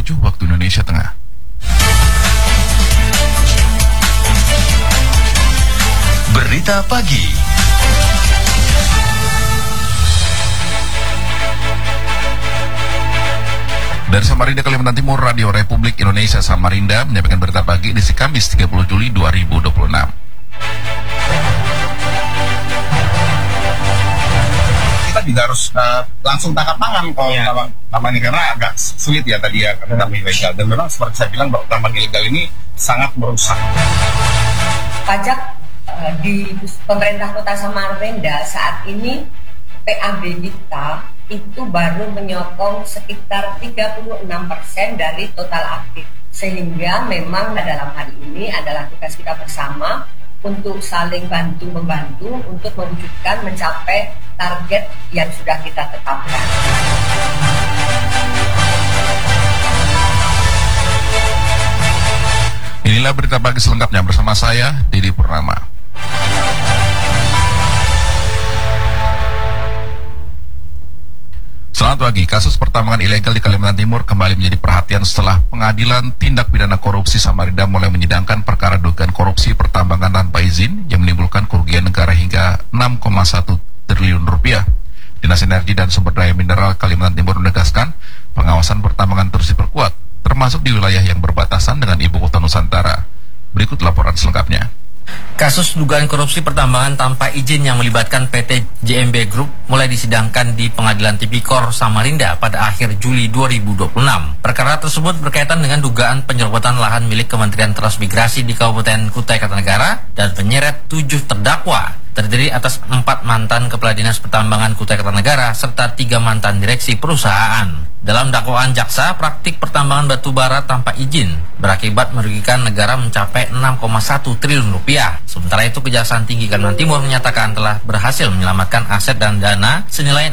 7 waktu Indonesia Tengah. Berita pagi. Dari Samarinda, Kalimantan Timur, Radio Republik Indonesia Samarinda menyampaikan berita pagi edisi Kamis 30 Juli 2026. Kita juga harus langsung tangkap tangan kalau tambang ini, karena agak sulit ya tadi ya, karena tambang ilegal. Dan memang seperti saya bilang bahwa tambang ilegal ini sangat merusak. Pajak di pemerintah Kota Samarinda saat ini PAB kita itu baru menyokong sekitar 36% dari total aktif. Sehingga memang dalam hari ini adalah tugas kita bersama untuk saling bantu-membantu untuk mewujudkan mencapai target yang sudah kita tetapkan. Inilah berita pagi selengkapnya bersama saya, Didi Purnama. Selamat pagi. Kasus pertambangan ilegal di Kalimantan Timur kembali menjadi perhatian setelah Pengadilan Tindak Pidana Korupsi Samarinda mulai menyidangkan perkara dugaan korupsi pertambangan tanpa izin yang menimbulkan kerugian negara hingga 6,1 triliun rupiah. Dinas Energi dan Sumber Daya Mineral Kalimantan Timur menegaskan pengawasan pertambangan terus diperkuat, termasuk di wilayah yang berbatasan dengan Ibu Kota Nusantara. Berikut laporan selengkapnya. Kasus dugaan korupsi pertambangan tanpa izin yang melibatkan PT JMB Group mulai disidangkan di Pengadilan Tipikor Samarinda pada akhir Juli 2026. Perkara tersebut berkaitan dengan dugaan penyerobotan lahan milik Kementerian Transmigrasi di Kabupaten Kutai Kartanegara dan menyeret 7 terdakwa, terdiri atas 4 mantan Kepala Dinas Pertambangan Kutai Kartanegara serta 3 mantan direksi perusahaan. Dalam dakwaan jaksa, praktik pertambangan batu bara tanpa izin berakibat merugikan negara mencapai 6,1 triliun rupiah. Sementara itu, Kejaksaan Tinggi Kalimantan Timur menyatakan telah berhasil menyelamatkan aset dan dana senilai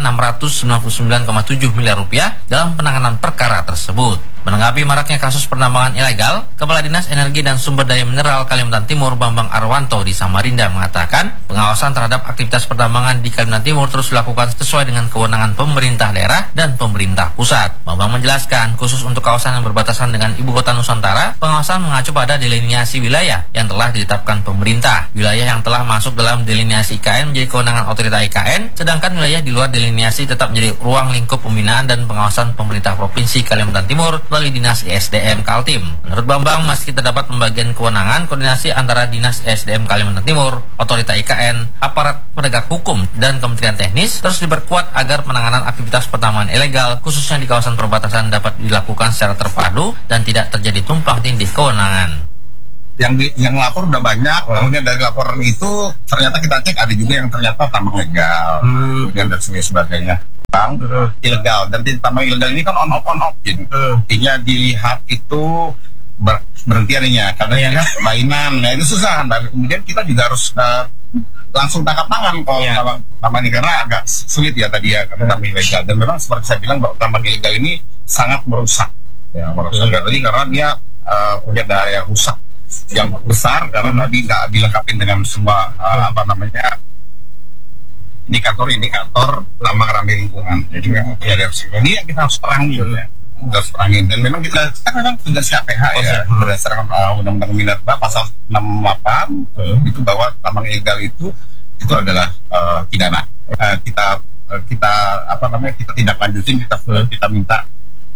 699,7 miliar rupiah dalam penanganan perkara tersebut. Menanggapi maraknya kasus pertambangan ilegal, Kepala Dinas Energi dan Sumber Daya Mineral Kalimantan Timur Bambang Arwanto di Samarinda mengatakan pengawasan terhadap aktivitas pertambangan di Kalimantan Timur terus dilakukan sesuai dengan kewenangan pemerintah daerah dan pemerintah pusat. Bambang menjelaskan, khusus untuk kawasan yang berbatasan dengan Ibu Kota Nusantara, pengawasan mengacu pada delineasi wilayah yang telah ditetapkan pemerintah. Wilayah yang telah masuk dalam delineasi IKN menjadi kewenangan otorita IKN, sedangkan wilayah di luar delineasi tetap menjadi ruang lingkup pembinaan dan pengawasan pemerintah Provinsi Kalimantan Timur melalui Dinas ESDM Kaltim. Menurut Bambang, meski terdapat pembagian kewenangan, koordinasi antara Dinas ESDM Kalimantan Timur, otorita IKN, aparat penegak hukum, dan Kementerian Teknis terus diperkuat agar penanganan aktivitas pertambangan ilegal, khususnya di kawasan perbatasan, dapat dilakukan secara terpadu dan tidak terjadi tumpang tindih kewenangan. Yang lapor udah banyak, kemudian dari laporan itu ternyata kita cek ada juga yang ternyata tambang legal, kemudian dan sebagainya. Ilegal, dan tambang ilegal ini kan on off gitu. Artinya dilihat itu berhentiannya karena mainan, nah itu susah. Dan kemudian kita juga harus langsung tangkap tangan kalau tambang ini, karena agak sulit ya tadi ya, karena tambang ilegal. Dan memang seperti saya bilang bahwa tambang ilegal ini sangat merusak, karena dia punya daya rusak yang besar, karena tadi nggak dilengkapi dengan semua indikator tambang ramah lingkungan. Jadi ya kita harus perangi ya. Kita harus perangin, dan memang kita memang tugas KPH ya, berdasarkan Undang-Undang Minerba pasal 68 itu bahwa tambang ilegal itu adalah pidana. Kita tindak lanjutin, kita minta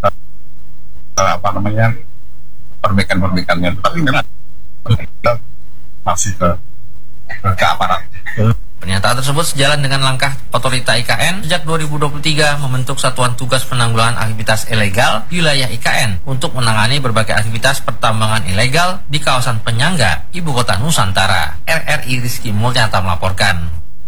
perbaikannya, tapi memang masih ke aparat. Pernyataan tersebut sejalan dengan langkah otorita IKN sejak 2023 membentuk Satuan Tugas Penanggulangan Aktivitas Ilegal di wilayah IKN untuk menangani berbagai aktivitas pertambangan ilegal di kawasan penyangga Ibu Kota Nusantara. RRI Rizky Mulyanata melaporkan.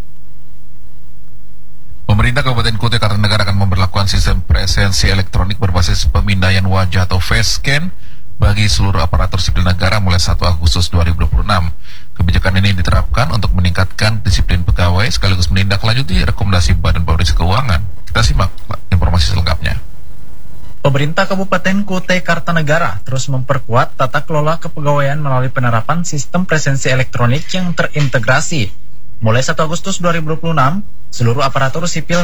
Pemerintah Kabupaten Kutai Kartanegara akan memberlakukan sistem presensi elektronik berbasis pemindaian wajah atau face scan bagi seluruh aparatur sipil negara mulai 1 Agustus 2026. Kebijakan ini diterapkan untuk meningkatkan disiplin pegawai sekaligus menindaklanjuti rekomendasi Badan Pemeriksa Keuangan. Kita simak informasi selengkapnya. Pemerintah Kabupaten Kutai Kartanegara terus memperkuat tata kelola kepegawaian melalui penerapan sistem presensi elektronik yang terintegrasi. Mulai 1 Agustus 2026, seluruh aparatur sipil